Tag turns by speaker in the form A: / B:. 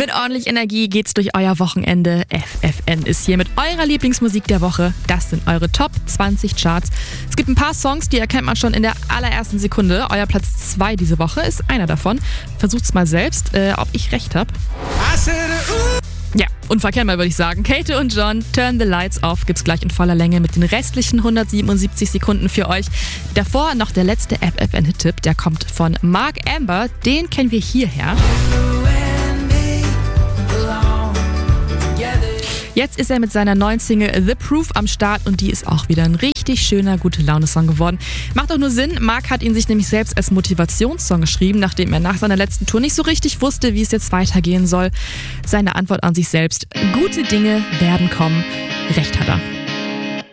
A: Mit ordentlich Energie geht's durch euer Wochenende. FFN ist hier mit eurer Lieblingsmusik der Woche. Das sind eure Top 20 Charts. Es gibt ein paar Songs, die erkennt man schon in der allerersten Sekunde. Euer Platz 2 diese Woche ist einer davon. Versucht's mal selbst, ob ich recht habe. Ja, unverkennbar würde ich sagen. Kate und John, Turn the Lights Off gibt's gleich in voller Länge mit den restlichen 177 Sekunden für euch. Davor noch der letzte FFN-Hit-Tipp, der kommt von Mark Amber. Den kennen wir hierher. Jetzt ist er mit seiner neuen Single The Proof am Start und die ist auch wieder ein richtig schöner, Gute-Laune-Song geworden. Macht auch nur Sinn, Mark hat ihn sich nämlich selbst als Motivationssong geschrieben, nachdem er nach seiner letzten Tour nicht so richtig wusste, wie es jetzt weitergehen soll. Seine Antwort an sich selbst: Gute Dinge werden kommen. Recht hat er.